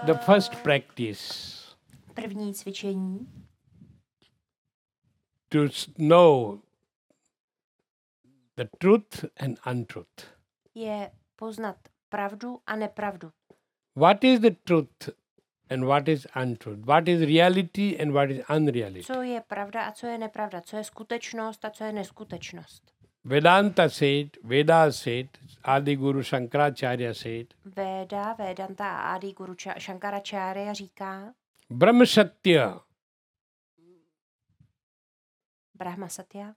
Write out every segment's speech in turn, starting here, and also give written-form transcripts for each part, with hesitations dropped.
The first practice První cvičení to know the truth and untruth. je poznat pravdu a nepravdu. What is the truth and what is untruth? What is reality and what is unreality? Co je pravda a co je nepravda? Co je skutečnost a co je neskutečnost? Vedanta said, Adi Guru Shankaracharya said, Vedanta a Adi Guru Shankaracharya říká Brahma Satya Brahma Satya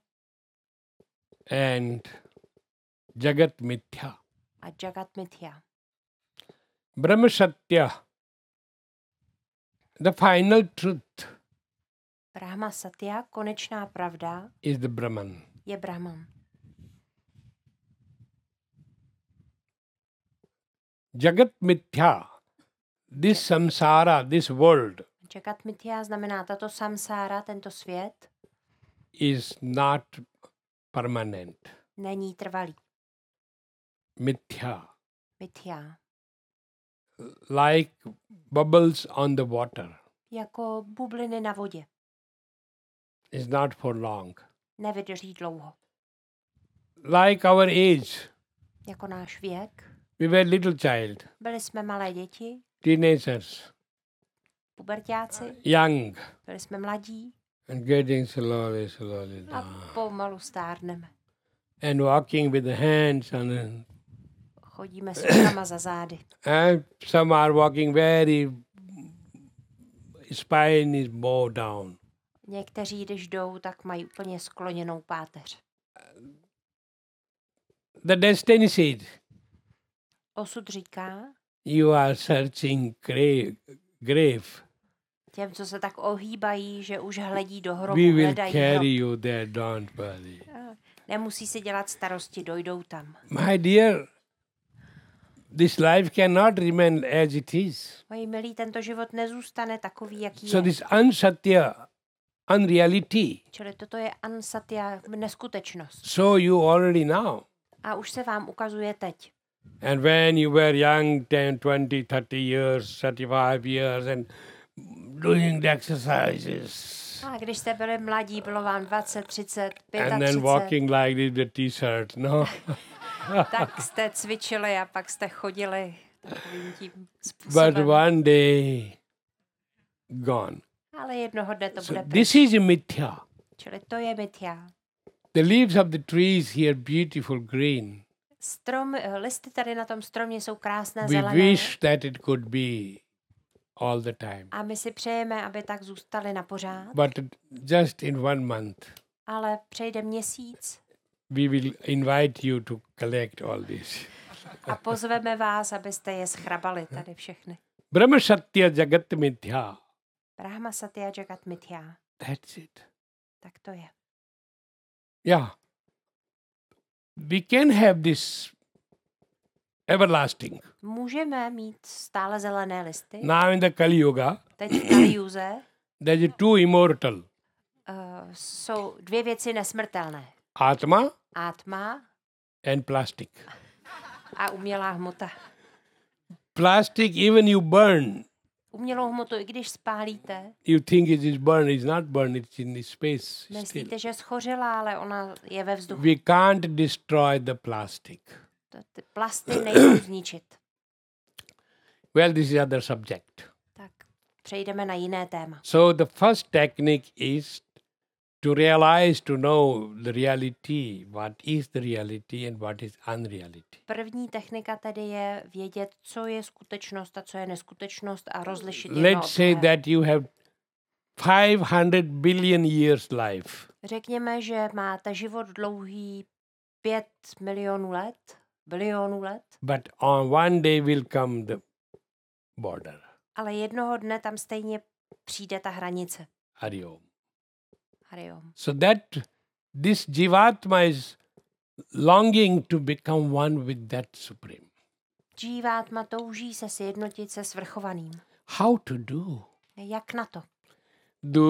and Jagat Mithya. a Jagat Mithya. Brahma Satya, the final truth, Brahma Satya, konečná pravda, is the Brahman. je Brahman. Jagat Mithya, this samsara, this world, Jagat Mithya znamená tato samsára, tento svět, is not permanent. není trvalý. Mithya, Mithya. like bubbles on the water, Jako bubliny na vodě. is not for long. Nevydrží dlouho. Like our age, Jako náš věk. we were little child, Byli jsme malé děti, teenagers, puberťáci, young, byli jsme mladí and getting slowly a down. pomalu stárneme. And walking with the hands on the, Chodíme s rukama za zády. and some are walking very, spine is bowed down. Někteří, když jdou, tak mají úplně skloněnou páteř. The destiny said, Osud říká you are searching grave. těm, co se tak ohýbají, že už hledí do hrobu, We will hledají carry hrob. you there, don't worry. Nemusí si dělat starosti, dojdou tam. My dear, this life cannot remain as it is. Moji milí, tento život nezůstane takový, jaký So je. this unsatya, unreality, Čili toto je ansatya, neskutečnost. so you already know. A už se vám ukazuje teď. And when you were young, 10, 20, 30 years, 35 years, and doing the exercises, A když jste byli mladí, bylo vám 20, 30, and 35, then walking like this with t-shirt, no? tak jste cvičili a pak jste chodili takovým tím But způsobem. one day, gone. Ale jednoho dne to bude So pryč. this is a mithya. Čili to je mithya. The leaves of the trees here beautiful green. Listy tady na tom stromě jsou krásné We zelené. wish that it could be all the time. A my si přejeme, aby tak zůstaly na pořád. But just in 1 month, Ale přejde měsíc we will invite you to collect all this. a pozveme vás, abyste je schrabali tady všechny. Brahma Satya Jagat Mithya. Brahma Satya Jagat Mithya. That's it. Tak to je. Yeah. We can have this everlasting. Můžeme mít stále zelené listy. Now in the Kali Yuga, Teď v Kalijuze there is two immortal. jsou dvě věci nesmrtelné. Atma Atma and plastic. a umělá hmota. Plastic, even you burn, Umělou hmotu, i když spálíte, you think it is burned. It's not burned, it's in the space still. myslíte, že schořela, ale ona je ve vzduchu. We can't destroy the plastic. Ty plasty nejdou zničit. Well, this is other subject. Tak přejdeme na jiné téma. So the first technique is to realize, to know the reality, what is the reality and what is unreality. První technika tedy je vědět, co je skutečnost a co je neskutečnost a rozlišit jedno Let's od say druhého. that you have 500 billion years life. Řekněme, že máte život dlouhý 5 milionů let, bilionů let, But on one day will come the border. ale jednoho dne tam stejně přijde ta hranice. Hari Om. Hariom. So that this Jivatma is longing to become one with that Supreme. Džívátma touží se sjednotit se svrchovaným. How to do? Jak na to? Do